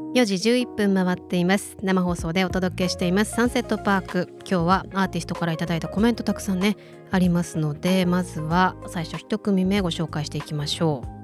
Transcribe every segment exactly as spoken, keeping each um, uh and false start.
よじじゅういっぷん回っています。生放送でお届けしていますサンセットパーク。今日はアーティストからいただいたコメントたくさんねありますので、まずは最初一組目ご紹介していきましょう。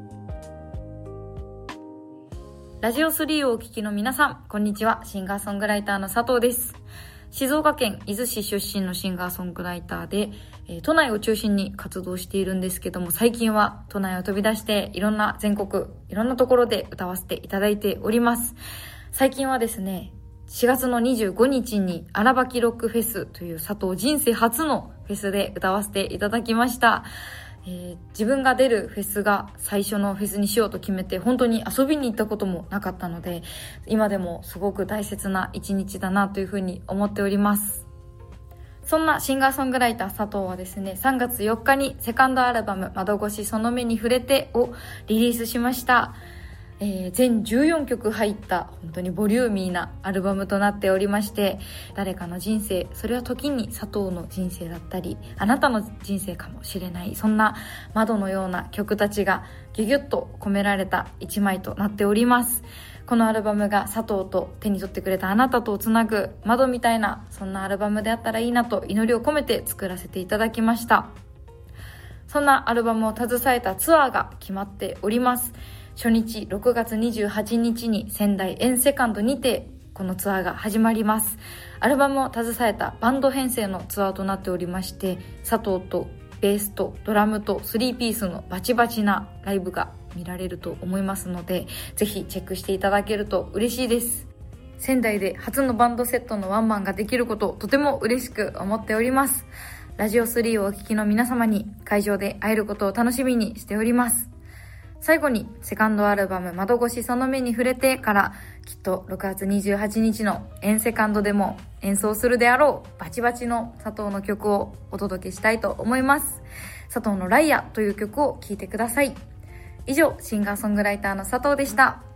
ラジオスリーをお聞きの皆さん、こんにちは。シンガーソングライターの佐藤です。静岡県伊豆市出身のシンガーソングライターで、えー、都内を中心に活動しているんですけども、最近は都内を飛び出していろんな全国いろんなところで歌わせていただいております。最近はですね、しがつのにじゅうごにちに荒ばきロックフェスという佐藤人生初のフェスで歌わせていただきました。えー、自分が出るフェスが最初のフェスにしようと決めて、本当に遊びに行ったこともなかったので、今でもすごく大切な一日だなというふうに思っております。そんなシンガーソングライター佐藤はですね、さんがつよっかにセカンドアルバム窓越しその目に触れてをリリースしました。えー、全じゅうよんきょく入った本当にボリューミーなアルバムとなっておりまして、誰かの人生、それは時に佐藤の人生だったり、あなたの人生かもしれない、そんな窓のような曲たちがギュギュッと込められた一枚となっております。このアルバムが佐藤と手に取ってくれたあなたとをつなぐ窓みたいな、そんなアルバムであったらいいなと祈りを込めて作らせていただきました。そんなアルバムを携えたツアーが決まっております。初日ろくがつにじゅうはちにちに仙台エンセカンドにてこのツアーが始まります。アルバムを携えたバンド編成のツアーとなっておりまして、佐藤とベースとドラムとスリーピースのバチバチなライブが見られると思いますので、ぜひチェックしていただけると嬉しいです。仙台で初のバンドセットのワンマンができることをとても嬉しく思っております。ラジオスリーをお聞きの皆様に会場で会えることを楽しみにしております。最後にセカンドアルバム窓越しその目に触れてからきっとろくがつにじゅうはちにちのエンセカンドでも演奏するであろうバチバチの佐藤の曲をお届けしたいと思います。佐藤のライアという曲を聴いてください。以上、シンガーソングライターの佐藤でした。